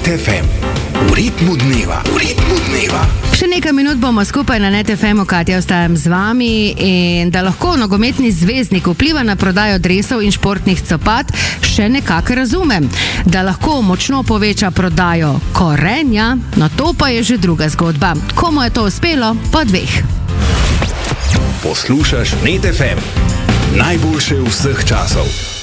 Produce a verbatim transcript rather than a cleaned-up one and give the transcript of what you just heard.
Net ef em. V ritmu dneva, v ritmu dneva. Še nekaj minut bomo skupaj na Net ef emu, Katja, ostajam z vami, in da lahko nogometni zvezdnik vpliva na prodajo dresov in športnih copat, še nekako razumem. Da lahko močno poveča prodajo korenja, no to pa je že druga zgodba. Komu je to uspelo? Po dveh. Poslušaš Net ef em. Najboljše vseh časov.